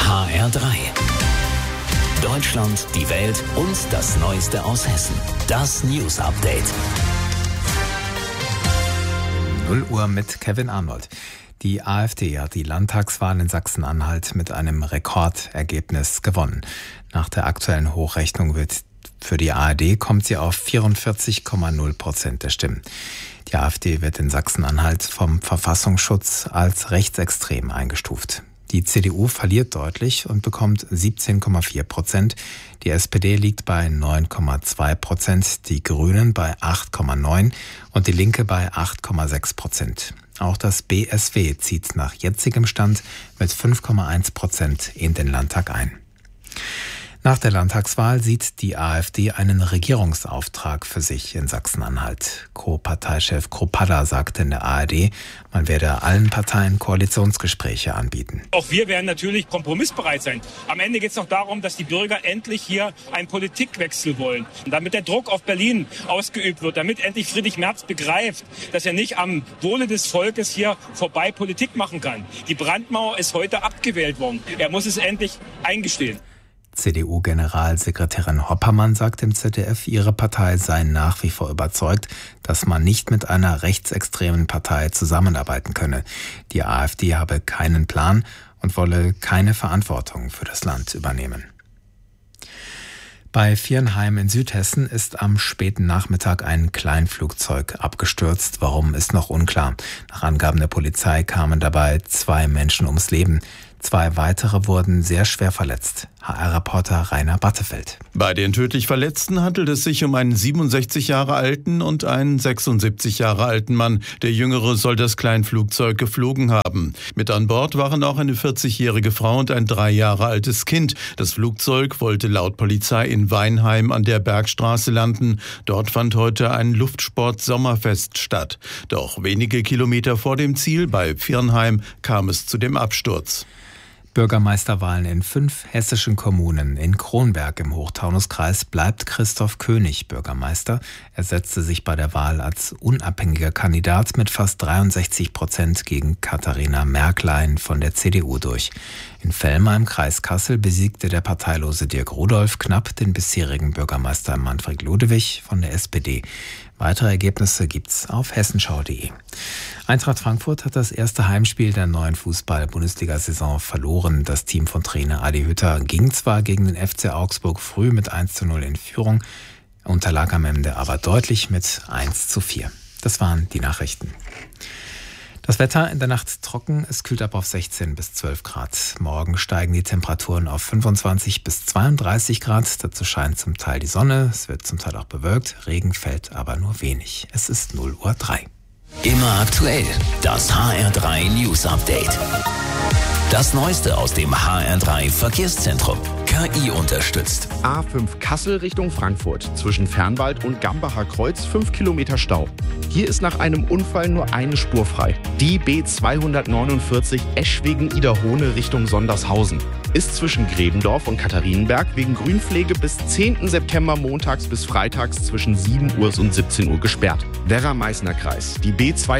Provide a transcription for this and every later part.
HR3. Deutschland, die Welt und das Neueste aus Hessen. Das News Update. 0 Uhr mit Kevin Arnold. Die AfD hat die Landtagswahl in Sachsen-Anhalt mit einem Rekordergebnis gewonnen. Nach der aktuellen Hochrechnung für die ARD kommt sie auf 44,0% der Stimmen. Die AfD wird in Sachsen-Anhalt vom Verfassungsschutz als rechtsextrem eingestuft. Die CDU verliert deutlich und bekommt 17,4%. Die SPD liegt bei 9,2%, die Grünen bei 8,9% und die Linke bei 8,6%. Auch das BSW zieht nach jetzigem Stand mit 5,1% in den Landtag ein. Nach der Landtagswahl sieht die AfD einen Regierungsauftrag für sich in Sachsen-Anhalt. Co-Parteichef Kropada sagte in der ARD, man werde allen Parteien Koalitionsgespräche anbieten. Auch wir werden natürlich kompromissbereit sein. Am Ende geht es noch darum, dass die Bürger endlich hier einen Politikwechsel wollen. Und damit der Druck auf Berlin ausgeübt wird, damit endlich Friedrich Merz begreift, dass er nicht am Wohle des Volkes hier vorbei Politik machen kann. Die Brandmauer ist heute abgewählt worden. Er muss es endlich eingestehen. CDU-Generalsekretärin Hoppermann sagt im ZDF, ihre Partei sei nach wie vor überzeugt, dass man nicht mit einer rechtsextremen Partei zusammenarbeiten könne. Die AfD habe keinen Plan und wolle keine Verantwortung für das Land übernehmen. Bei Viernheim in Südhessen ist am späten Nachmittag ein Kleinflugzeug abgestürzt. Warum, ist noch unklar. Nach Angaben der Polizei kamen dabei 2 Menschen ums Leben. 2 weitere wurden sehr schwer verletzt. HR-Reporter Rainer Battefeld. Bei den tödlich Verletzten handelt es sich um einen 67 Jahre alten und einen 76 Jahre alten Mann. Der Jüngere soll das Kleinflugzeug geflogen haben. Mit an Bord waren auch eine 40-jährige Frau und ein 3 Jahre altes Kind. Das Flugzeug wollte laut Polizei in Weinheim an der Bergstraße landen. Dort fand heute ein Luftsport-Sommerfest statt. Doch wenige Kilometer vor dem Ziel bei Viernheim kam es zu dem Absturz. Bürgermeisterwahlen in 5 hessischen Kommunen. In Kronberg im Hochtaunuskreis bleibt Christoph König Bürgermeister. Er setzte sich bei der Wahl als unabhängiger Kandidat mit fast 63% gegen Katharina Märklein von der CDU durch. In Vellmar im Kreis Kassel besiegte der parteilose Dirk Rudolph knapp den bisherigen Bürgermeister Manfred Ludewig von der SPD. Weitere Ergebnisse gibt's auf hessenschau.de. Eintracht Frankfurt hat das erste Heimspiel der neuen Fußball-Bundesliga-Saison verloren. Das Team von Trainer Adi Hütter ging zwar gegen den FC Augsburg früh mit 1:0 in Führung, unterlag am Ende aber deutlich mit 1:4. Das waren die Nachrichten. Das Wetter in der Nacht trocken, es kühlt ab auf 16 bis 12 Grad. Morgen steigen die Temperaturen auf 25 bis 32 Grad. Dazu scheint zum Teil die Sonne, es wird zum Teil auch bewölkt, Regen fällt aber nur wenig. Es ist 0:03 Uhr. Immer aktuell, das HR3 News Update. Das Neueste aus dem HR3 Verkehrszentrum. KI unterstützt. A5 Kassel Richtung Frankfurt. Zwischen Fernwald und Gambacher Kreuz 5 Kilometer Stau. Hier ist nach einem Unfall nur eine Spur frei. Die B249 Eschwegen-Iderhohne Richtung Sondershausen ist zwischen Gräbendorf und Katharinenberg wegen Grünpflege bis 10. September montags bis freitags zwischen 7 Uhr und 17 Uhr gesperrt. Werra-Meißner Kreis. Die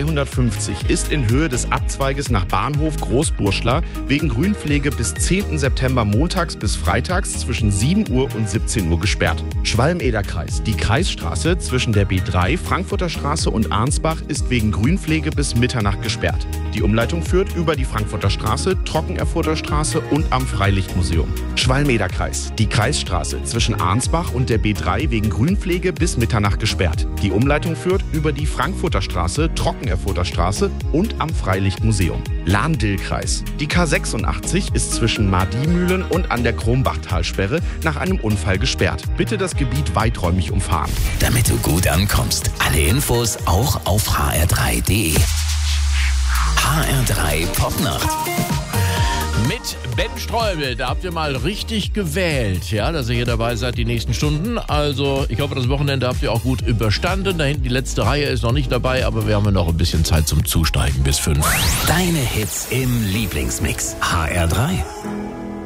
B250 ist in Höhe des Abzweiges nach Bahnhof Großburschler wegen Grünpflege bis 10. September montags bis freitags zwischen 7 Uhr und 17 Uhr gesperrt. Schwalm-Eder-Kreis. Die Kreisstraße zwischen der B3, Frankfurter Straße und Arnsbach ist wegen Grünpflege bis Mitternacht gesperrt. Die Umleitung führt über die Frankfurter Straße, Trockenerfurter Straße und am Freilichtmuseum. Schwalm-Eder-Kreis. Die Kreisstraße zwischen Arnsbach und der B3 wegen Grünpflege bis Mitternacht gesperrt. Die Umleitung führt über die Frankfurter Straße, Trockenerfurter Straße und am Freilichtmuseum. Lahn-Dill-Kreis. Die K86 ist zwischen Mardimühlen und an der Krombachtalsperre nach einem Unfall gesperrt. Bitte das Gebiet weiträumig umfahren. Damit du gut ankommst. Alle Infos auch auf hr3.de. HR3 Popnacht. Mit Ben Streubel, da habt ihr mal richtig gewählt, ja, dass ihr hier dabei seid die nächsten Stunden. Also ich hoffe, das Wochenende habt ihr auch gut überstanden. Da hinten die letzte Reihe ist noch nicht dabei, aber wir haben ja noch ein bisschen Zeit zum Zusteigen bis 5. Deine Hits im Lieblingsmix. HR3.